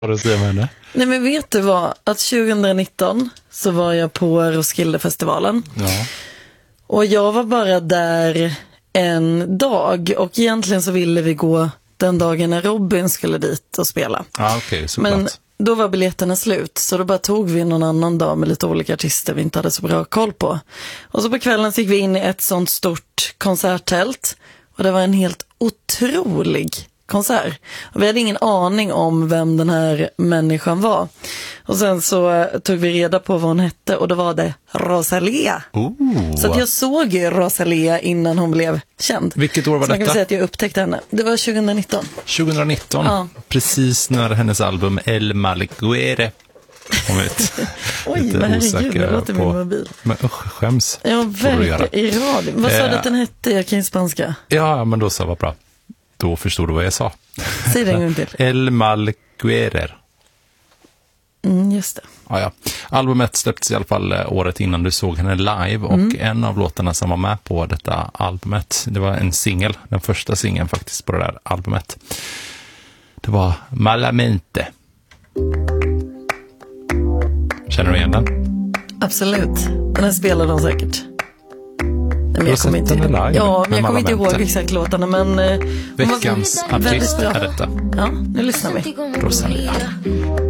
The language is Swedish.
Vad säger med henne? Nej, men vet du vad? Att 2019 så var jag på Roskildefestivalen. Ja. Och jag var bara där en dag. Och egentligen så ville vi gå den dagen när Robin skulle dit och spela. Ja, okej, såklart. Men då var biljetterna slut. Så då bara tog vi någon annan dag med lite olika artister vi inte hade så bra koll på. Och så på kvällen så gick vi in i ett sånt stort konserttält. Och det var en helt otrolig konsert. Och vi hade ingen aning om vem den här människan var. Och sen så tog vi reda på vad hon hette och då var det Rosalía. Så att jag såg ju Rosalía innan hon blev känd. Vilket år var så detta? Man kan säga att jag upptäckte henne. Det var 2019. 2019, ja. Precis när hennes album El Malguere kom ut. Oj, men herregud, det låter min mobil. Men skäms. Ja, verkligen, i radio. Vad sa du att den hette? Jag kan ju spanska. Ja, men då sa vad bra. Då förstod du vad jag sa. Säg det en gång till. El Malguere. Just det. Ja. Albumet släpptes i alla fall året innan du såg henne live och en av låtarna som var med på detta albumet, det var en singel, den första singeln faktiskt på det där albumet. Det var Malamente. Känner du igen den? Absolut. Den här spelar de säkert. Men jag kommer inte ihåg exakt låtarna, men veckans artist är detta. Ja, nu lyssnar vi. Rosalía.